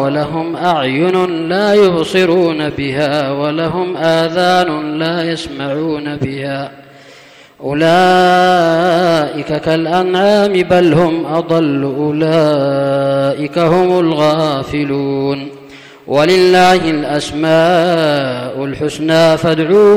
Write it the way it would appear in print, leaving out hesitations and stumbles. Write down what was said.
ولهم أعين لا يبصرون بها ولهم آذان لا يسمعون بها أولئك كالأنعام بل هم أضل أولئك هم الغافلون ولله الأسماء الحسنى فادعوه